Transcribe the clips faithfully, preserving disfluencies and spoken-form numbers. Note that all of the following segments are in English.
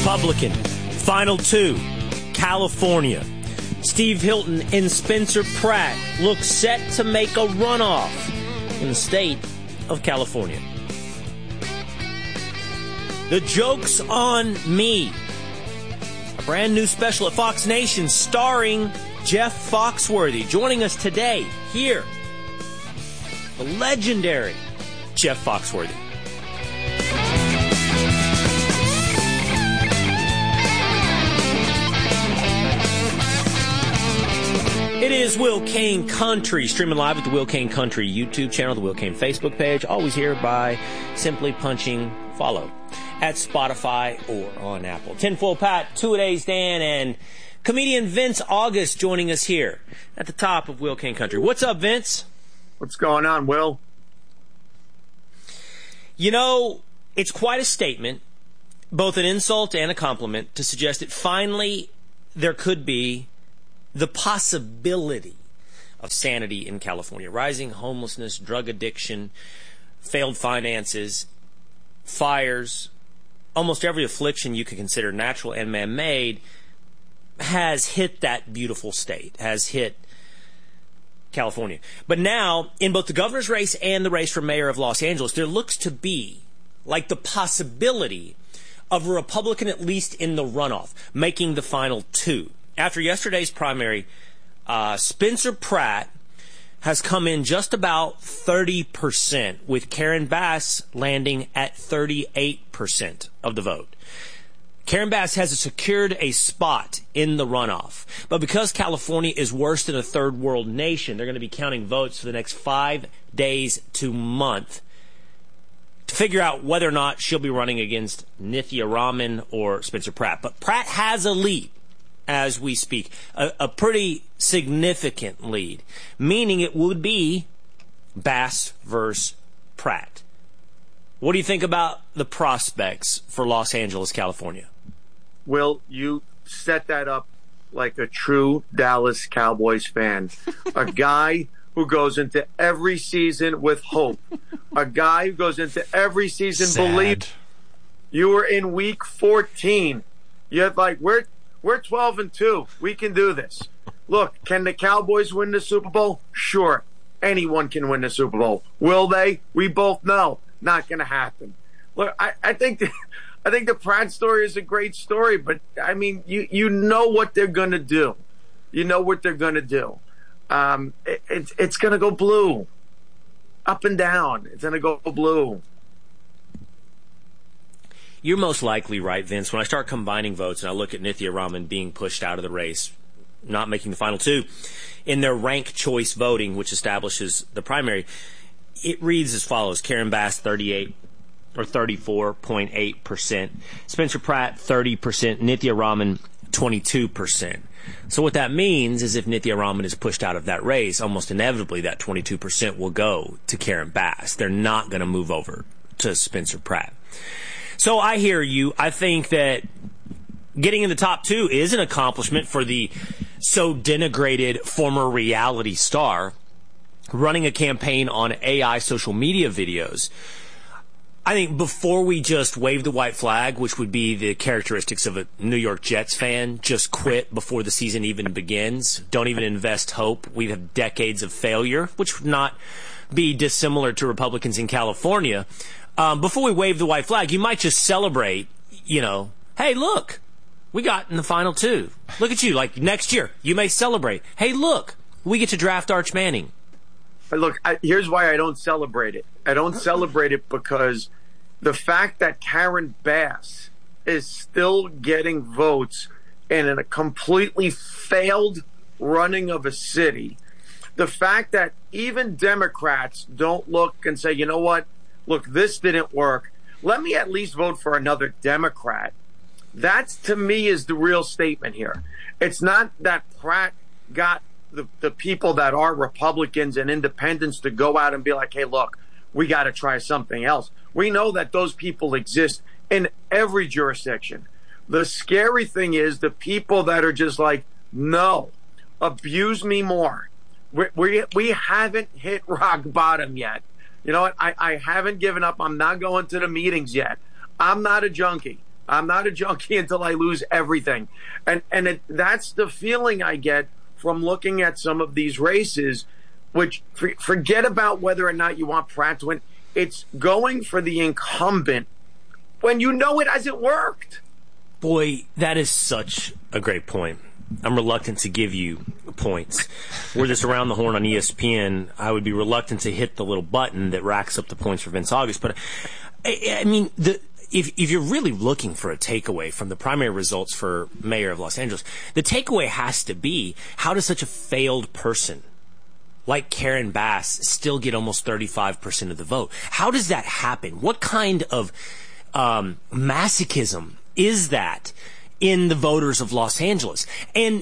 Republican. Final two, California. Steve Hilton and Spencer Pratt look set to make a runoff in the state of California. The Joke's on Me. A brand new special at Fox Nation starring Jeff Foxworthy. Joining us today here, the legendary Jeff Foxworthy. It is Will Cain Country, streaming live at the Will Cain Country YouTube channel, the Will Cain Facebook page. Always here by simply punching follow at Spotify or on Apple. Tinfoil Pat, Two-A-Days Dan, and comedian Vince August joining us here at the top of Will Cain Country. What's up, Vince? What's going on, Will? You know, it's quite a statement, both an insult and a compliment, to suggest that finally there could be the possibility of sanity in California. Rising homelessness, drug addiction, failed finances, fires, almost every affliction you could consider natural and man-made has hit that beautiful state, has hit California. But now, in both the governor's race and the race for mayor of Los Angeles, there looks to be like the possibility of a Republican, at least in the runoff, making the final two. After yesterday's primary, uh, Spencer Pratt has come in just about thirty percent, with Karen Bass landing at thirty-eight percent of the vote. Karen Bass has secured a spot in the runoff. But because California is worse than a third world nation, they're going to be counting votes for the next five days to month to figure out whether or not she'll be running against Nithya Raman or Spencer Pratt. But Pratt has a lead as we speak, a, a pretty significant lead, meaning it would be Bass versus Pratt. What do you think about the prospects for Los Angeles, California? Will, you set that up like a true Dallas Cowboys fan. A guy who goes into every season with hope. A guy who goes into every season believing. You were in week fourteen. You're like, we're We're twelve and two. We can do this. Look, can the Cowboys win the Super Bowl? Sure. Anyone can win the Super Bowl. Will they? We both know. Not going to happen. Look, I, I think the, I think the Pratt story is a great story, but I mean, you, you know what they're going to do. You know what they're going to do. Um, it, it's it's going to go blue. Up and down. It's going to go blue. You're most likely right, Vince. When I start combining votes and I look at Nithya Raman being pushed out of the race, not making the final two, in their rank choice voting, which establishes the primary, it reads as follows. Karen Bass, thirty-eight or thirty-four point eight percent. Spencer Pratt, thirty percent. Nithya Raman, twenty-two percent. So what that means is if Nithya Raman is pushed out of that race, almost inevitably that twenty-two percent will go to Karen Bass. They're not going to move over to Spencer Pratt. So I hear you. I think that getting in the top two is an accomplishment for the so denigrated former reality star running a campaign on A I social media videos. I think before we just wave the white flag, which would be the characteristics of a New York Jets fan, just quit before the season even begins, don't even invest hope. We have decades of failure, which would not be dissimilar to Republicans in California. Um, before we wave the white flag, you might just celebrate, you know, hey, look, we got in the final two. Look at you. Like next year, you may celebrate. Hey, look, we get to draft Arch Manning. Look, I, here's why I don't celebrate it. I don't celebrate it because the fact that Karen Bass is still getting votes in a completely failed running of a city, the fact that even Democrats don't look and say, you know what? Look, this didn't work. Let me at least vote for another Democrat. That, to me, is the real statement here. It's not that Pratt got the, the people that are Republicans and independents to go out and be like, hey, look, we got to try something else. We know that those people exist in every jurisdiction. The scary thing is the people that are just like, no, abuse me more. We, we, we haven't hit rock bottom yet. You know what? I, I haven't given up. I'm not going to the meetings yet. I'm not a junkie. I'm not a junkie until I lose everything. And and it, that's the feeling I get from looking at some of these races, which for, forget about whether or not you want Pratt to win. It's going for the incumbent when you know it hasn't worked. Boy, that is such a great point. I'm reluctant to give you points. Were this Around the Horn on E S P N, I would be reluctant to hit the little button that racks up the points for Vince August. But, I, I mean, the If, if you're really looking for a takeaway from the primary results for mayor of Los Angeles, the takeaway has to be, how does such a failed person like Karen Bass still get almost thirty-five percent of the vote? How does that happen? What kind of um, masochism is that in the voters of Los Angeles? And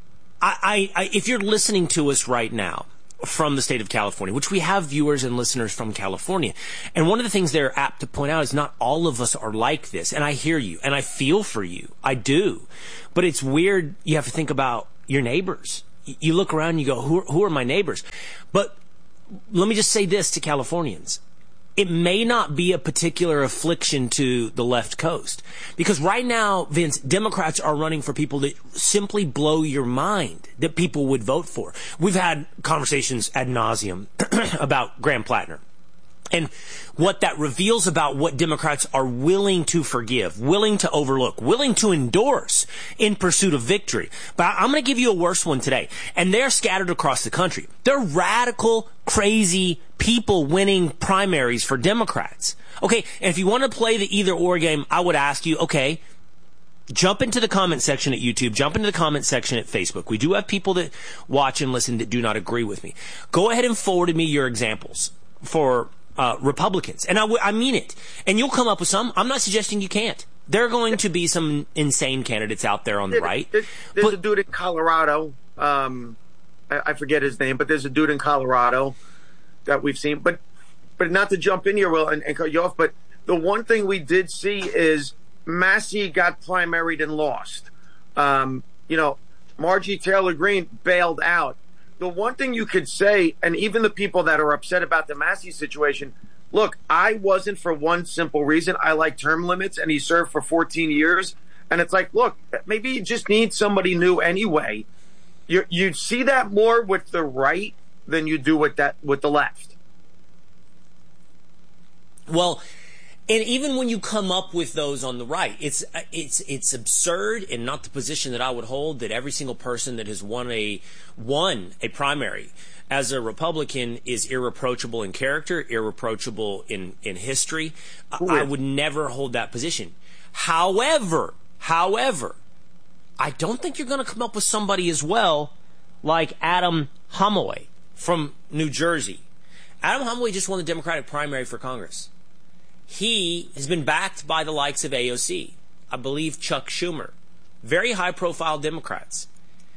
I, I, I, if you're listening to us right now from the state of California, which we have viewers and listeners from California, and one of the things they're apt to point out is not all of us are like this. And I hear you, and I feel for you. I do. But it's weird. You have to think about your neighbors. You look around and you go, who, who are my neighbors? But let me just say this to Californians. It may not be a particular affliction to the left coast. Because right now, Vince, Democrats are running for people that simply blow your mind, that people would vote for. We've had conversations ad nauseum about Graham Plattner and what that reveals about what Democrats are willing to forgive, willing to overlook, willing to endorse in pursuit of victory. But I'm going to give you a worse one today. And they're scattered across the country. They're radical, crazy people winning primaries for Democrats. Okay, and if you want to play the either or game, I would ask you, okay, jump into the comment section at YouTube, jump into the comment section at Facebook. We do have people that watch and listen that do not agree with me. Go ahead and forward me your examples for uh, Republicans. And I, w- I mean it. And you'll come up with some. I'm not suggesting you can't. There are going to be some insane candidates out there on the right. There's, there's but, a dude in Colorado. Um, I, I forget his name, but there's a dude in Colorado that we've seen. But but not to jump in here, Will, and, and cut you off, but the one thing we did see is Massey got primaried and lost. Um, you know, Marjorie Taylor Greene bailed out. The one thing you could say, and even the people that are upset about the Massey situation, look, I wasn't for one simple reason. I like term limits, and he served for fourteen years. And it's like, look, maybe you just need somebody new anyway. You you see that more with the right than you do with that with the left. Well, and even when you come up with those on the right, it's it's it's absurd and not the position that I would hold, that every single person that has won a won a primary as a Republican is irreproachable in character, irreproachable in, in history. I, I would never hold that position. However, however, I don't think you're going to come up with somebody as well like Adam Homoy from New Jersey. Adam Homoy just won the Democratic primary for Congress. He has been backed by the likes of A O C, I believe Chuck Schumer, very high-profile Democrats.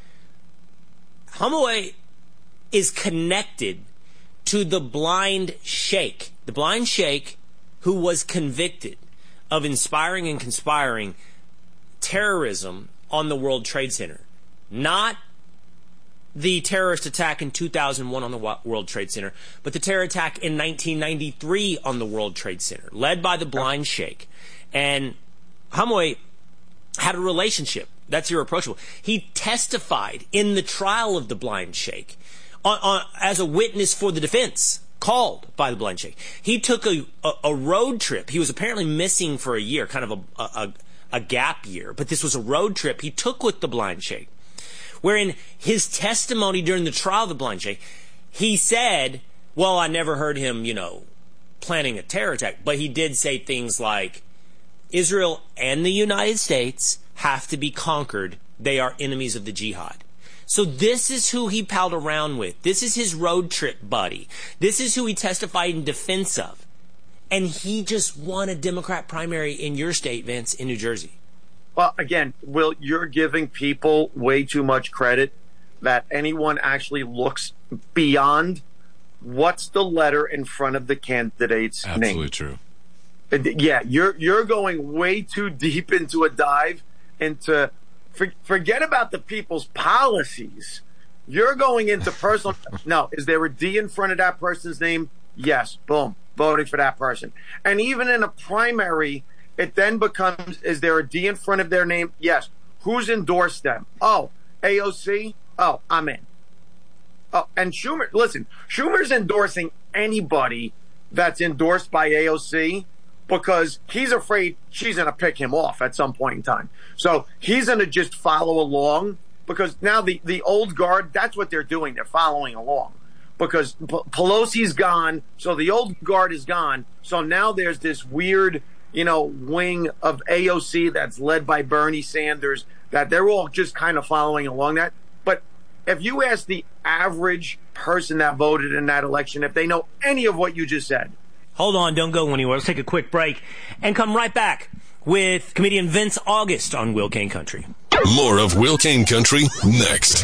Homoy is connected to the blind sheikh, the blind sheikh who was convicted of inspiring and conspiring terrorism on the World Trade Center. Not the terrorist attack in two thousand one on the World Trade Center, but the terror attack in nineteen ninety-three on the World Trade Center, led by the blind sheikh. And Homoy had a relationship. That's irreproachable. He testified in the trial of the blind sheikh on, on, as a witness for the defense, called by the blind sheikh. He took a, a, a road trip. He was apparently missing for a year, kind of a, a, a gap year, but this was a road trip he took with the blind sheikh, wherein his testimony during the trial of the blind sheikh, he said, well, I never heard him, you know, planning a terror attack, but he did say things like, Israel and the United States have to be conquered. They are enemies of the jihad. So this is who he palled around with. This is his road trip buddy. This is who he testified in defense of. And he just won a Democrat primary in your state, Vince, in New Jersey. Well, again, Will, you're giving people way too much credit that anyone actually looks beyond what's the letter in front of the candidate's name. Absolutely true. Yeah, you're you're going way too deep into a dive into for, forget about the people's policies. You're going into personal. No, is there a D in front of that person's name? Yes. Boom. Voting for that person. And even in a primary, it then becomes, is there a D in front of their name? Yes. Who's endorsed them? Oh, A O C? Oh, I'm in. Oh, and Schumer, listen, Schumer's endorsing anybody that's endorsed by A O C because he's afraid she's going to pick him off at some point in time. So he's going to just follow along because now the, the old guard, that's what they're doing. They're following along because P- Pelosi's gone. So the old guard is gone. So now there's this weird, you know, wing of A O C that's led by Bernie Sanders that they're all just kind of following along that. But if you ask the average person that voted in that election, if they know any of what you just said. Hold on, don't go anywhere. Let's take a quick break and come right back with comedian Vince August on Will Kane Country. More of Will Kane Country next.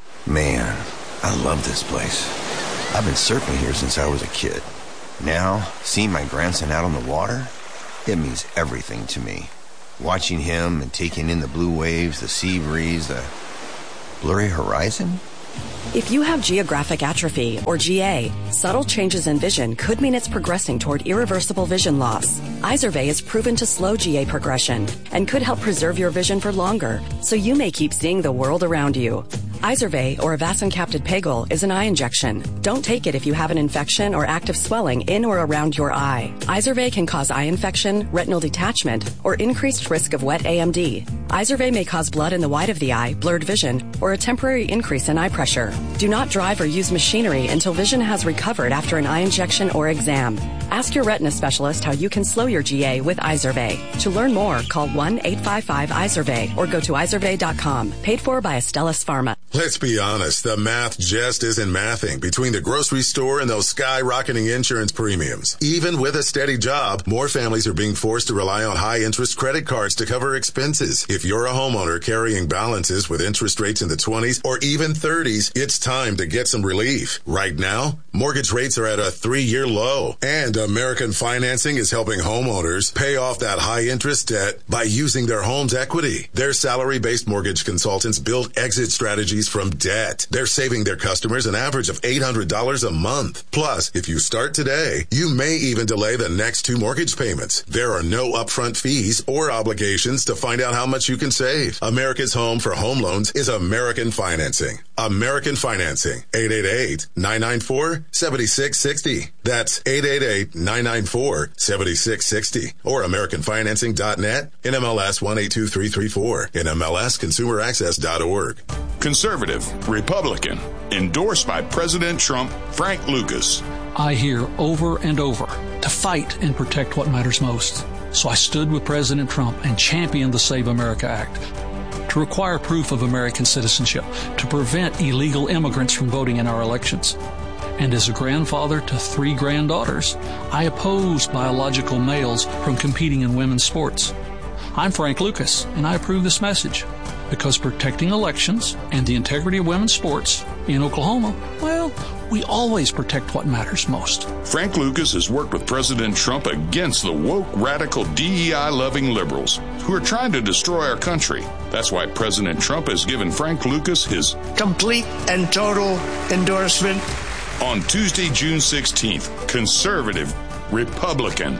Man, I love this place. I've been surfing here since I was a kid. Now, seeing my grandson out on the water, it means everything to me. Watching him and taking in the blue waves, the sea breeze, the blurry horizon. If you have geographic atrophy, or G A, subtle changes in vision could mean it's progressing toward irreversible vision loss. Izervay is proven to slow G A progression and could help preserve your vision for longer, so you may keep seeing the world around you. Izervay, or avacincaptad pegol, is an eye injection. Don't take it if you have an infection or active swelling in or around your eye. Izervay can cause eye infection, retinal detachment, or increased risk of wet A M D. Izervay may cause blood in the white of the eye, blurred vision, or a temporary increase in eye pressure. Do not drive or use machinery until vision has recovered after an eye injection or exam. Ask your retina specialist how you can slow your G A with Izervay. To learn more, call one eight five five Izervay or go to izervay dot com. Paid for by Astellas Pharma. Let's be honest, the math just isn't mathing between the grocery store and those skyrocketing insurance premiums. Even with a steady job, more families are being forced to rely on high-interest credit cards to cover expenses. If you're a homeowner carrying balances with interest rates in the twenties or even thirties, it's time to get some relief. Right now, mortgage rates are at a three-year low, and American Financing is helping homeowners pay off that high-interest debt by using their home's equity. Their salary-based mortgage consultants build exit strategies from debt. They're saving their customers an average of eight hundred dollars a month. Plus, if you start today, you may even delay the next two mortgage payments. There are no upfront fees or obligations to find out how much you can save. America's home for home loans is American Financing. American Financing. eight eight eight, nine nine four, seven six six zero. That's eight eight eight, nine nine four, seven six six zero. Or American Financing dot net. N M L S one eight two three three four. N M L S consumer access dot org. Conservative, Republican, endorsed by President Trump, Frank Lucas. I hear over and over to fight and protect what matters most. So I stood with President Trump and championed the Save America Act to require proof of American citizenship, to prevent illegal immigrants from voting in our elections. And as a grandfather to three granddaughters, I oppose biological males from competing in women's sports. I'm Frank Lucas, and I approve this message because protecting elections and the integrity of women's sports in Oklahoma, well, we always protect what matters most. Frank Lucas has worked with President Trump against the woke, radical, D E I-loving liberals who are trying to destroy our country. That's why President Trump has given Frank Lucas his complete and total endorsement. On Tuesday, June sixteenth, conservative, Republican,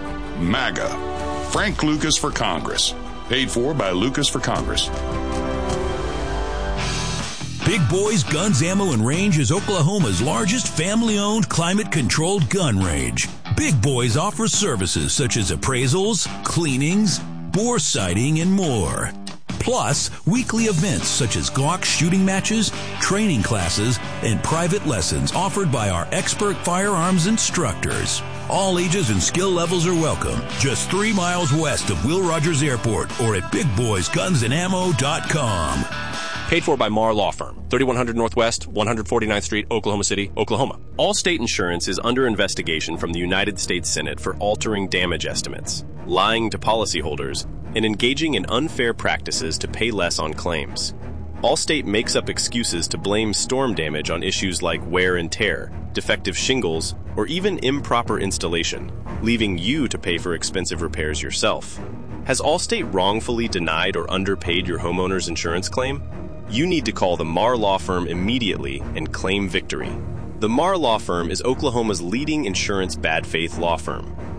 MAGA. Frank Lucas for Congress. Paid for by Lucas for Congress. Big Boys Guns, Ammo, and Range is Oklahoma's largest family-owned, climate-controlled gun range. Big Boys offers services such as appraisals, cleanings, bore sighting, and more. Plus, weekly events such as Glock shooting matches, training classes, and private lessons offered by our expert firearms instructors. All ages and skill levels are welcome. Just three miles west of Will Rogers Airport or at big boys guns and ammo dot com. Paid for by Marr Law Firm, thirty-one hundred Northwest, one forty-ninth Street, Oklahoma City, Oklahoma. Allstate Insurance is under investigation from the United States Senate for altering damage estimates, lying to policyholders, and engaging in unfair practices to pay less on claims. Allstate makes up excuses to blame storm damage on issues like wear and tear, defective shingles, or even improper installation, leaving you to pay for expensive repairs yourself. Has Allstate wrongfully denied or underpaid your homeowner's insurance claim? You need to call the Marr Law Firm immediately and claim victory. The Marr Law Firm is Oklahoma's leading insurance bad faith law firm.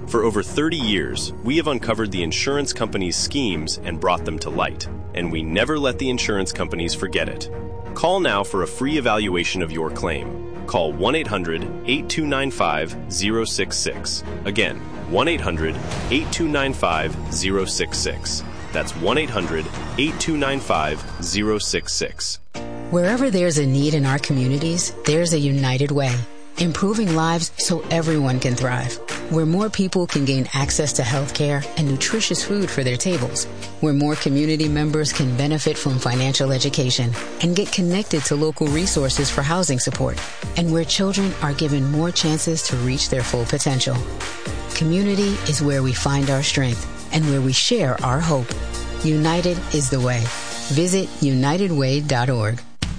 For over thirty years, we have uncovered the insurance companies' schemes and brought them to light, and we never let the insurance companies forget it. Call now for a free evaluation of your claim. Call one eight hundred, eight two nine five, zero six six. Again, one eight hundred, eight two nine five, zero six six. That's one eight hundred, eight two nine five, zero six six. Wherever there's a need in our communities, there's a United Way. Improving lives so everyone can thrive. Where more people can gain access to health care and nutritious food for their tables. Where more community members can benefit from financial education and get connected to local resources for housing support. And where children are given more chances to reach their full potential. Community is where we find our strength and where we share our hope. United is the way. Visit united way dot org.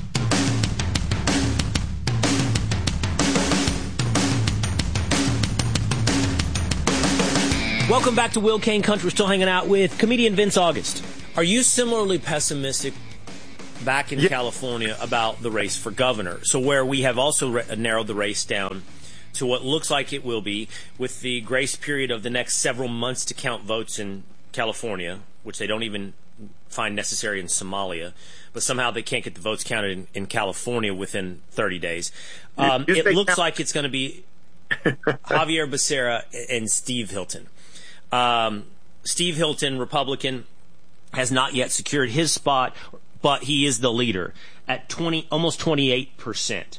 Welcome back to Will Kane Country. We're still hanging out with comedian Vince August. Are you similarly pessimistic back in yeah. California about the race for governor? So where we have also re- narrowed the race down to what looks like it will be, with the grace period of the next several months to count votes in California, which they don't even find necessary in Somalia, but somehow they can't get the votes counted in, in California within thirty days. Um, it looks count- like it's going to be Javier Becerra and Steve Hilton. Um, Steve Hilton, Republican, has not yet secured his spot, but he is the leader at twenty, almost twenty-eight percent.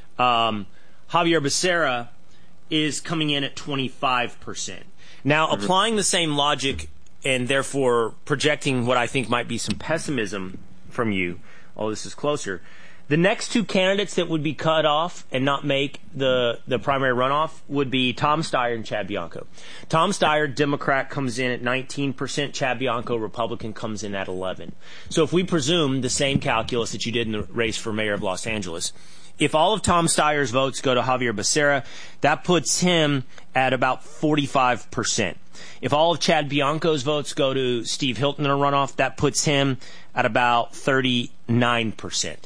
Um, Javier Becerra is coming in at twenty-five percent. Now, mm-hmm. applying the same logic and therefore projecting what I think might be some pessimism from you, oh, this is closer. The next two candidates that would be cut off and not make the, the primary runoff would be Tom Steyer and Chad Bianco. Tom Steyer, Democrat, comes in at nineteen percent. Chad Bianco, Republican, comes in at eleven. So if we presume the same calculus that you did in the race for mayor of Los Angeles, if all of Tom Steyer's votes go to Javier Becerra, that puts him at about forty-five percent. If all of Chad Bianco's votes go to Steve Hilton in a runoff, that puts him at about thirty-nine percent.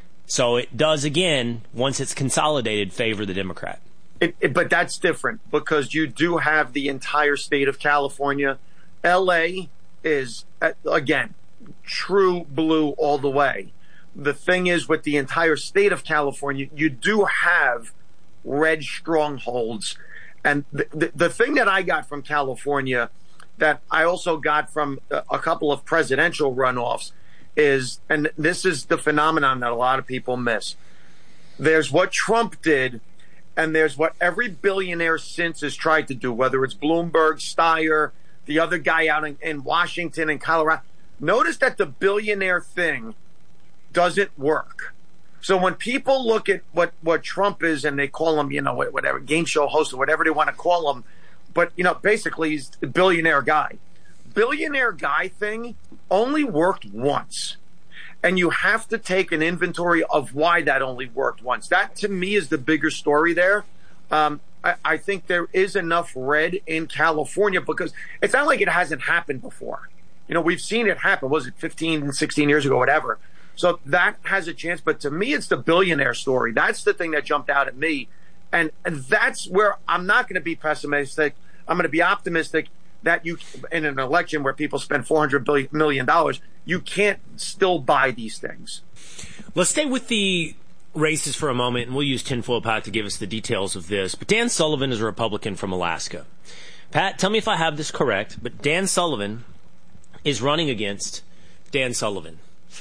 So it does, again, once it's consolidated, favor the Democrat. It, it, but that's different because you do have the entire state of California. L A is, again, true blue all the way. The thing is, with the entire state of California, you do have red strongholds. And the, the, the thing that I got from California that I also got from a, a couple of presidential runoffs is, and this is the phenomenon that a lot of people miss. There's what Trump did, and there's what every billionaire since has tried to do, whether it's Bloomberg, Steyer, the other guy out in, in Washington and Colorado. Notice that the billionaire thing doesn't work. So when people look at what, what Trump is and they call him, you know, whatever, game show host or whatever they want to call him, but, you know, basically he's a billionaire guy. Billionaire guy thing only worked once. And you have to take an inventory of why that only worked once. That, to me, is the bigger story there. Um, I, I think there is enough red in California because it's not like it hasn't happened before. You know, we've seen it happen. Was it fifteen, sixteen years ago, whatever? So that has a chance. But to me, it's the billionaire story. That's the thing that jumped out at me. And, and that's where I'm not going to be pessimistic. I'm going to be optimistic that you, in an election where people spend four hundred million dollars, you can't still buy these things. Let's stay with the races for a moment, and we'll use Tinfoil Pat to give us the details of this. But Dan Sullivan is a Republican from Alaska. Pat, tell me if I have this correct, but Dan Sullivan is running against Dan Sullivan.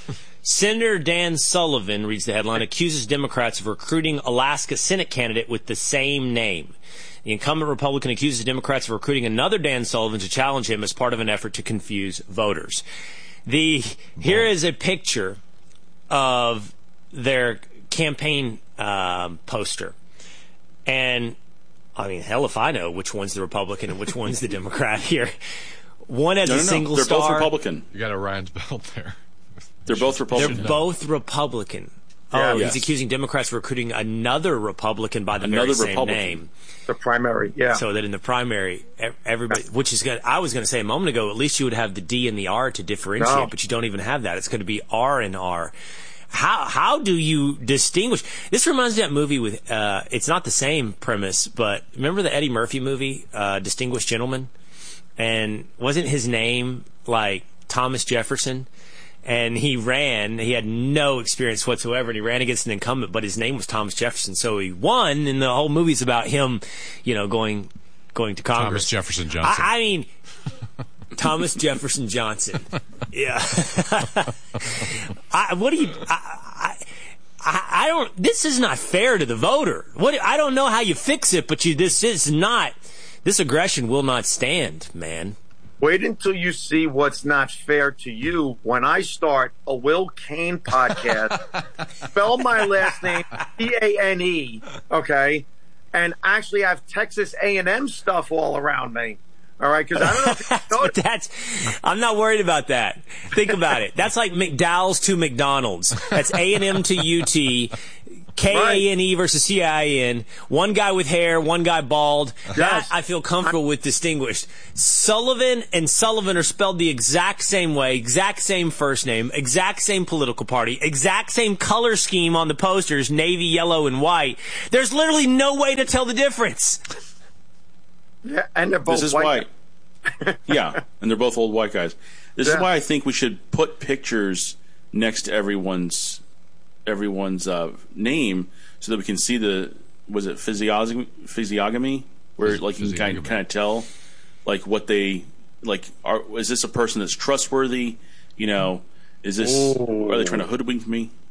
Senator Dan Sullivan, reads the headline, accuses Democrats of recruiting Alaska Senate candidate with the same name. The incumbent Republican accuses Democrats of recruiting another Dan Sullivan to challenge him as part of an effort to confuse voters. The here is a picture of their campaign um, poster. And, I mean, hell if I know which one's the Republican and which one's the Democrat here. One has no, a no, single no. They're star. They're both Republican. You got Orion's belt there. They're both Republican. They're both Republican. Yeah, oh, yes. He's accusing Democrats of recruiting another Republican by the another very same Republican. name. The primary, yeah. So that in the primary, everybody, which is good. I was going to say a moment ago, at least you would have the D and the R to differentiate, no. but you don't even have that. It's going to be R and R. how how do you distinguish? This reminds me of that movie with. Uh, it's not the same premise, but remember the Eddie Murphy movie, uh, Distinguished Gentleman, and wasn't his name like Thomas Jefferson? And he ran. He had no experience whatsoever, and he ran against an incumbent, but his name was Thomas Jefferson, so he won. And the whole movie's about him, you know, going going to Congress. Thomas Jefferson Johnson. I, I mean. Thomas Jefferson Johnson. Yeah. I, what do you? I, I, I don't. This is not fair to the voter. What? I don't know how you fix it, but you. This is not. This aggression will not stand, man. Wait until you see what's not fair to you when I start a Will Kane podcast. Spell my last name T A N E. Okay, and actually have Texas A and M stuff all around me. All right, because I don't know if you know that's. I'm not worried about that. Think about it. That's like McDowell's to McDonald's. That's A and M to U T. K A N E versus C I N. One guy with hair, one guy bald. Yes. That I feel comfortable with distinguished. Sullivan and Sullivan are spelled the exact same way, exact same first name, exact same political party, exact same color scheme on the posters, navy, yellow, and white. There's literally no way to tell the difference. Yeah, and they're both this is white. Why, yeah, and they're both old white guys. This yeah. is why I think we should put pictures next to everyone's everyone's uh, name so that we can see the was it physiognomy, physiognomy where like you can kind of, kind of tell like what they like are. Is this a person that's trustworthy? You know, is this Ooh. Are they trying to hoodwink me?